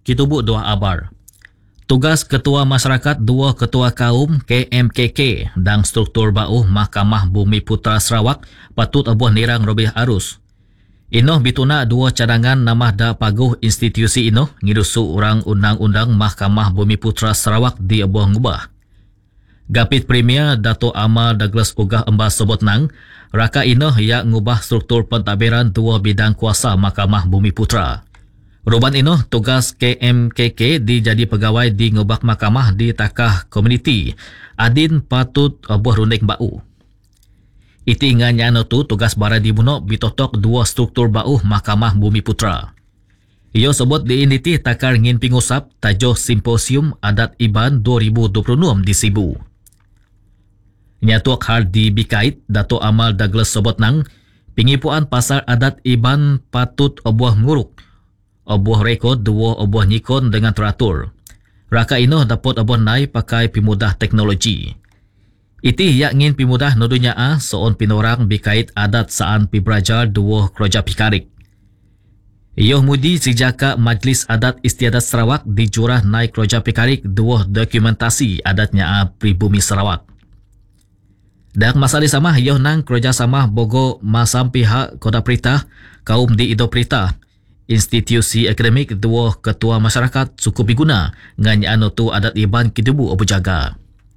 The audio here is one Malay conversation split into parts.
Kitubu dua abar. Tugas Ketua Masyarakat dua Ketua Kaum KMKK dan struktur bau Mahkamah Bumi Putra Sarawak patut abuh nirang robih arus. Inoh bituna dua cadangan nama da paguh institusi inoh ngirusu orang undang-undang Mahkamah Bumi Putra Sarawak di abuh ngubah. Gapit Premier Dato' Amar Douglas Ugah Embas sebut nang, raka inoh ia ngubah struktur pentadbiran dua bidang kuasa Mahkamah Bumi Putra. Ruban inoh tugas KMKK dijadi pegawai di ngubah mahkamah di takah komuniti. Adin patut abuh runik bau. Iti nganya tu tugas bara di bunok bitotok dua struktur bau Mahkamah Bumi Putra. Ia sebut di initi takar ngin pingusap tajuh Simposium Adat Iban 2026 di Sibu. Nyatuak hal di Bikait, Dato' Amal Douglas sebut nang, pingipuan pasar adat Iban patut obuah nguruk, obuah rekod dua obuah nyikon dengan teratur. Raka inoh dapat obuah nai pakai pimudah teknologi. Iti yak ngin pimudah nodunya soon pinorang Bikait adat saan piberajar dua keroja pikarik. Iyoh mudi sejaka Majlis Adat Istiadat Sarawak di jurah naik keroja pikarik dua dokumentasi adatnya pribumi Sarawak. Dan masalah sama iyoh nang kerjasama bogo masam pihak Kota Perintah, kaum di Ido Perintah, institusi akademik dua ketua masyarakat suku Biguna nganya tu adat Iban Kitubu Abu Jaga.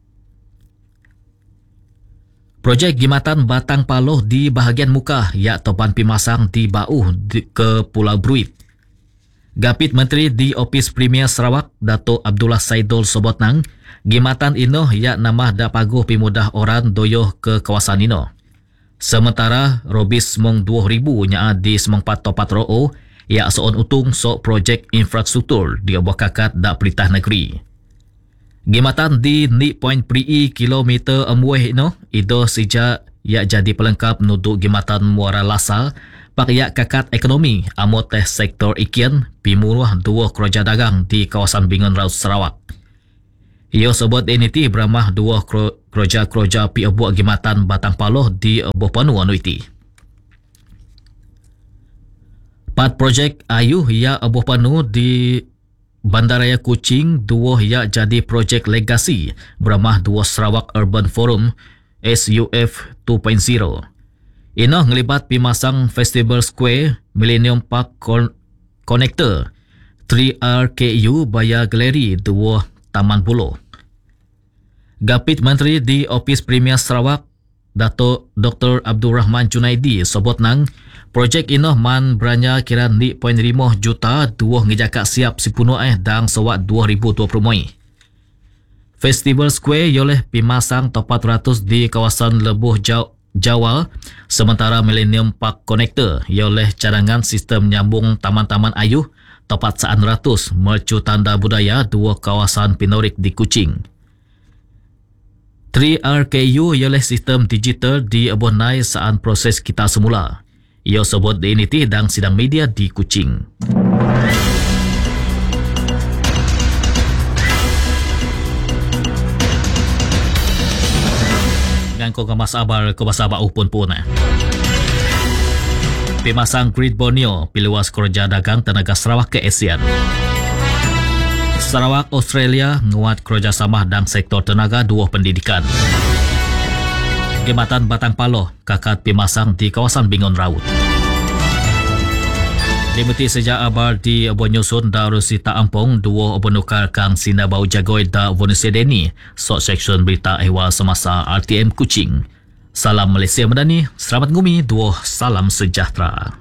Projek Gimatan Batang Paloh di bahagian muka yak topan pimasang di bau ke Pulau Bruit. Gapit Menteri di Opis Premier Sarawak Dato' Abdullah Saidul sebut nang, Gimatan inoh yak nama da paguh pimudah orang doyoh ke kawasan ino. Sementara robis mong 2,000 nya di semong topat ro'o yak soon utung sok projek infrastruktur di abuah kakat da Perintah Negeri. Gimatan di ni point pri kilometer amweh ino ido sejak yak jadi pelengkap nuduk Gimatan Muara Lasa pak yak kakat ekonomi amot teh sektor ikian pimuruah dua keroja dagang di kawasan Bingan Raut Sarawak. Ia sebut NIT beramah dua keroja-keroja pi abuak Gimatan Batang Paloh di abuh panu anu iti. Pat projek ayuh ya abuh panu di Bandaraya Kuching dua ya jadi projek legasi beramah dua Sarawak Urban Forum SUF 2.0. Inoh ngelibat pimasang Festival Square Millennium Park Connector 3RKU Baya Galeri dua Taman Pulau. Gapit Menteri di Opis Premier Sarawak Dato' Dr. Abdul Rahman Junaidi sebut nang projek inoh man beranya kira 0.5 juta dua ngejaka siap sipunuh dang sewak 2020. Festival Square yoleh pimasang top 400 di kawasan Lebuh Jawa, sementara Millennium Park Connector yoleh cadangan sistem nyambung taman-taman ayuh tepat 100 mercu tanda budaya dua kawasan Pinorik di Kuching. 3RKU ialah sistem digital di abuh nai saan proses kita semula. Ia sebut di NIT dan sidang media di Kuching. Dengan kau kemas abar ke bahasa bau pun. Pimasang Grid Borneo piluas kerja dagang tenaga Sarawak ke ASEAN. Sarawak Australia nguat kerjasama dalam sektor tenaga dua pendidikan. Gimatan Batang Paloh kakat pimasang di kawasan Bingon Raut. Dimuti sejak abar di abuh nyusun da Rusita Ampong dua abuh nukar kang Sinabau Jagoi da Vonusedeni sok seksyen berita ehwal semasa RTM Kuching. Salam Malaysia Madani, selamat ngumi, dua salam sejahtera.